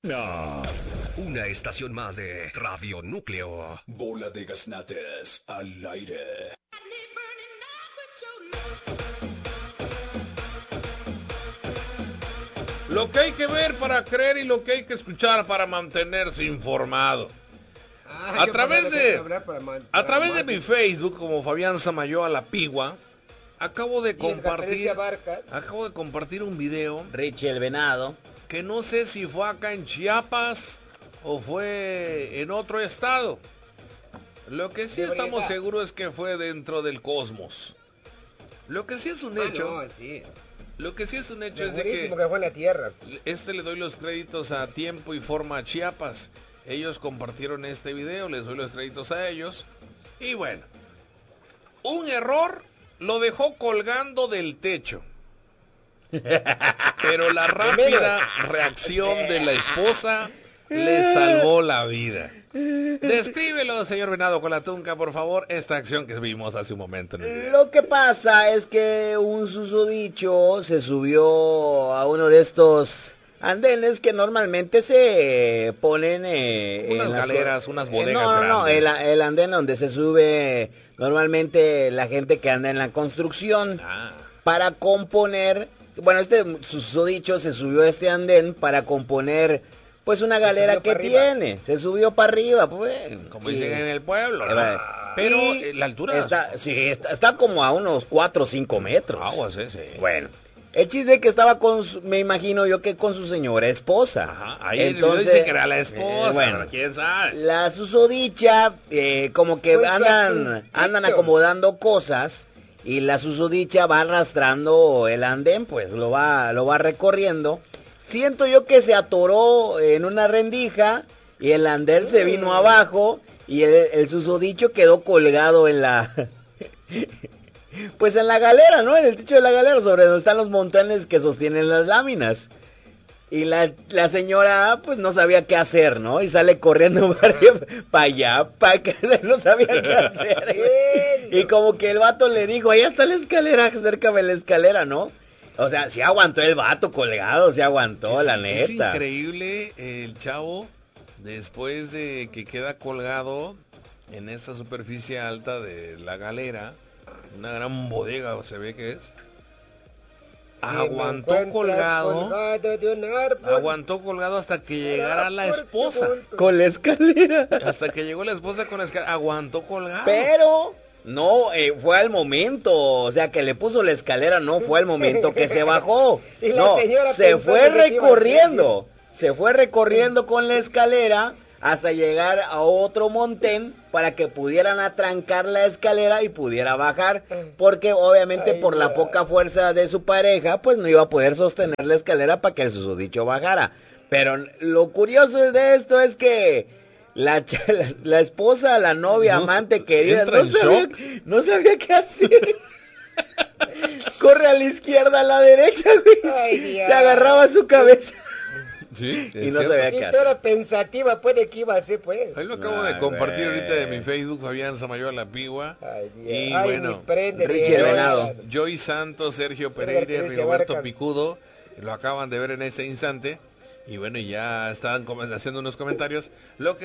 No. Una estación más de Radio Núcleo. Bola de gaznates al aire. Lo que hay que ver para creer y lo que hay que escuchar para mantenerse informado. A través de mi Facebook, como Fabián Samayoa La Pigua, acabo de compartir un video. Richie el Venado. Que no sé si fue acá en Chiapas o fue en otro estado. Lo que sí estamos seguros es que fue dentro del Cosmos. Lo que sí es un hecho. Lo que sí es un hecho es de que fue en la tierra. Le doy los créditos a Tiempo y Forma Chiapas. Ellos compartieron este video, les doy los créditos a ellos. Y bueno, un error lo dejó colgando del techo. Pero la rápida reacción de la esposa le salvó la vida. Descríbelo, señor Venado con la Tunca, por favor, esta acción que vimos hace un momento en el video. Lo que pasa es que un susodicho se subió a uno de estos andenes que normalmente se ponen unas galeras, unas bodegas grandes. No, el andén donde se sube normalmente la gente que anda en la construcción para componer. Bueno, este susodicho se subió a este andén para componer pues una galera que tiene. Se subió para arriba, pues. Como dicen en el pueblo, ¿no? Pero la altura está como a unos 4 o 5 metros. Aguas, sí. Bueno, el chiste que estaba me imagino yo que con su señora esposa. Ajá, ahí entonces dice que era la esposa, bueno, quién sabe. La susodicha, como que andan acomodando cosas. Y la susodicha va arrastrando el andén, pues lo va recorriendo. Siento yo que se atoró en una rendija y el andén se vino abajo y el susodicho quedó colgado en la pues en la galera, ¿no? En el techo de la galera, sobre donde están los montones que sostienen las láminas. Y la señora pues no sabía qué hacer, ¿no? Y sale corriendo para allá, para que no sabía qué hacer. Y como que el vato le dijo, allá está la escalera, acércame la escalera, ¿no? O sea, sí aguantó el vato colgado, sí aguantó, la neta. Es increíble el chavo, después de que queda colgado en esta superficie alta de la galera, una gran bodega se ve que es. Aguantó colgado hasta que llegara la esposa con la escalera. Hasta que llegó la esposa con la escalera, aguantó colgado. Pero no, fue al momento, o sea, que le puso la escalera, no fue al momento que se bajó. Y la señora se fue recorriendo con la escalera hasta llegar a otro montón para que pudieran atrancar la escalera y pudiera bajar, porque obviamente por la poca fuerza de su pareja, pues no iba a poder sostener la escalera para que el susodicho bajara. Pero lo curioso de esto es que la esposa, la novia, amante, querida, no sabía qué hacer. Corre a la izquierda, a la derecha, güey. Se agarraba a su cabeza. Sí, y no sabía qué hacer. Era pensativa, pues, de qué iba a hacer, pues. Ahí lo acabo de compartir ahorita de mi Facebook, Fabián Samayoa La Pigua. Y bueno, Richie el Venado, Joy Santos, Sergio Pereira y Rigoberto Picudo lo acaban de ver en ese instante. Y bueno, ya estaban haciendo unos comentarios. Lo que